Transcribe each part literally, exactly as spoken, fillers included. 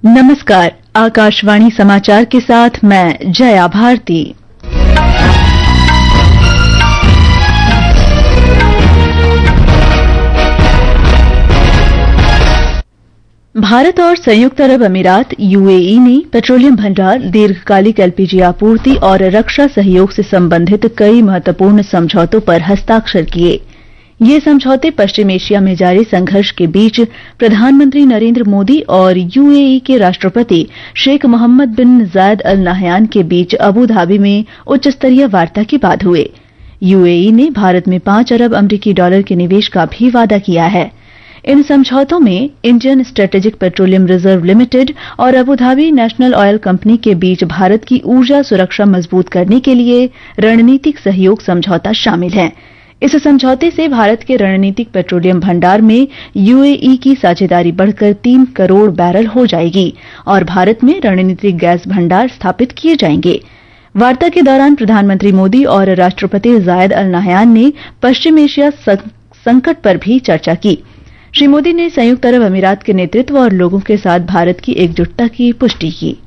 नमस्कार, आकाशवाणी समाचार के साथ मैं जया भारती। भारत और संयुक्त अरब अमीरात यूएई ने पेट्रोलियम भंडार, दीर्घकालिक एलपीजी आपूर्ति और रक्षा सहयोग से संबंधित कई महत्वपूर्ण समझौतों पर हस्ताक्षर किए। ये समझौते पश्चिम एशिया में जारी संघर्ष के बीच प्रधानमंत्री नरेंद्र मोदी और यूएई के राष्ट्रपति शेख मोहम्मद बिन जायद अल नाहयान के बीच अबू धाबी में उच्च स्तरीय वार्ता के बाद हुए। यूएई ने भारत में पांच अरब अमरीकी डॉलर के निवेश का भी वादा किया है। इन समझौतों में Indian strategic petroleum reserve limited और Abu Dhabi national oil company के बीच भारत की ऊर्जा सुरक्षा मजबूत करने के लिए रणनीतिक सहयोग समझौता शामिल है। इस समझौते से भारत के रणनीतिक पेट्रोलियम भंडार में यूएई की साझेदारी बढ़कर तीन करोड़ बैरल हो जाएगी और भारत में रणनीतिक गैस भंडार स्थापित किए जाएंगे। वार्ता के दौरान प्रधानमंत्री मोदी और राष्ट्रपति जायद अल नाहयान ने पश्चिम एशिया संकट पर भी चर्चा की। श्री मोदी ने संयुक्त अरब अमीरात के नेतृत्व और लोगों के साथ भारत की एकजुटता की पुष्टि की।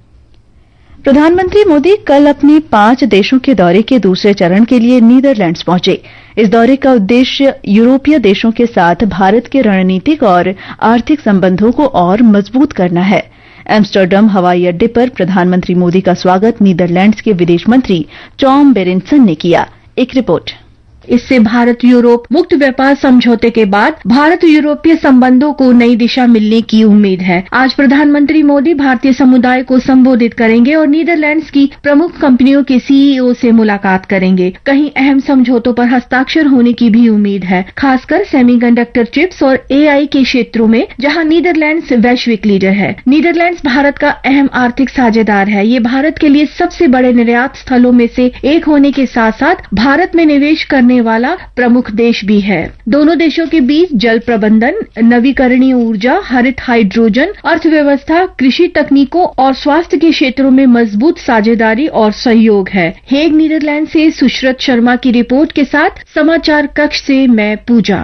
प्रधानमंत्री मोदी कल अपने पांच देशों के दौरे के दूसरे चरण के लिए नीदरलैंड्स पहुंचे। इस दौरे का उद्देश्य यूरोपीय देशों के साथ भारत के रणनीतिक और आर्थिक संबंधों को और मजबूत करना है। एम्स्टर्डम हवाई अड्डे पर प्रधानमंत्री मोदी का स्वागत नीदरलैंड्स के विदेश मंत्री टॉम बेरेंसन ने किया। एक रिपोर्ट। इससे भारत यूरोप मुक्त व्यापार समझौते के बाद भारत यूरोपीय संबंधों को नई दिशा मिलने की उम्मीद है। आज प्रधानमंत्री मोदी भारतीय समुदाय को संबोधित करेंगे और नीदरलैंड्स की प्रमुख कंपनियों के सीईओ से मुलाकात करेंगे। कहीं अहम समझौतों पर हस्ताक्षर होने की भी उम्मीद है, खासकर सेमीकंडक्टर चिप्स और एआई के क्षेत्रों में, जहां नीदरलैंड्स वैश्विक लीडर है। नीदरलैंड्स भारत का अहम आर्थिक साझेदार है। ये भारत के लिए सबसे बड़े निर्यात स्थलों में से एक होने के साथ साथ भारत में निवेश करने वाला प्रमुख देश भी है। दोनों देशों के बीच जल प्रबंधन, नवीकरणीय ऊर्जा, हरित हाइड्रोजन, अर्थव्यवस्था, कृषि तकनीकों और स्वास्थ्य के क्षेत्रों में मजबूत साझेदारी और सहयोग है। हेग, नीदरलैंड से सुश्रत शर्मा की रिपोर्ट के साथ समाचार कक्ष से मैं पूजा।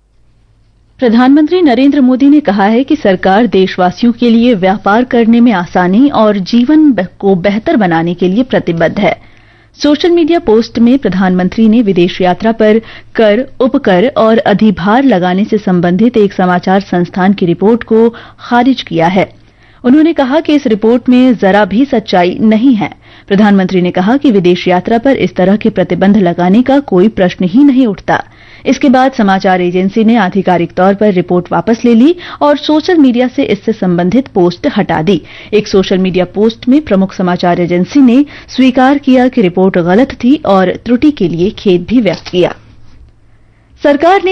प्रधानमंत्री नरेंद्र मोदी ने कहा है कि सरकार देशवासियों के लिए व्यापार करने में आसानी और जीवन को बेहतर बनाने के लिए प्रतिबद्ध है। सोशल मीडिया पोस्ट में प्रधानमंत्री ने विदेश यात्रा पर कर, उपकर और अधिभार लगाने से संबंधित एक समाचार संस्थान की रिपोर्ट को खारिज किया है। उन्होंने कहा कि इस रिपोर्ट में जरा भी सच्चाई नहीं है। प्रधानमंत्री ने कहा कि विदेश यात्रा पर इस तरह के प्रतिबंध लगाने का कोई प्रश्न ही नहीं उठता। इसके बाद समाचार एजेंसी ने आधिकारिक तौर पर रिपोर्ट वापस ले ली और सोशल मीडिया से इससे संबंधित पोस्ट हटा दी। एक सोशल मीडिया पोस्ट में प्रमुख समाचार एजेंसी ने स्वीकार किया कि रिपोर्ट गलत थी और त्रुटि के लिए खेद भी व्यक्त किया। सरकार ने